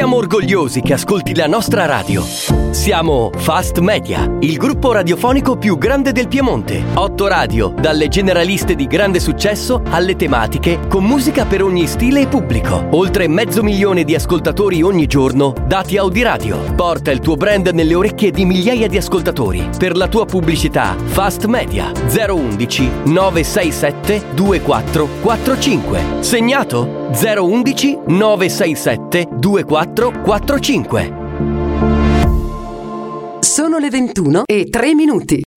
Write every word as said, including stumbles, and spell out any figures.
Siamo orgogliosi che ascolti la nostra radio. Siamo Fast Media, il gruppo radiofonico più grande del Piemonte. Otto radio, dalle generaliste di grande successo alle tematiche, con musica per ogni stile e pubblico. Oltre mezzo milione di ascoltatori ogni giorno, dati Audiradio. Porta il tuo brand nelle orecchie di migliaia di ascoltatori. Per la tua pubblicità, Fast Media zero undici nove sei sette due quattro quattro cinque. Segnato? zero undici nove sei sette due quattro quattro cinque. Sono le ventuno e tre minuti.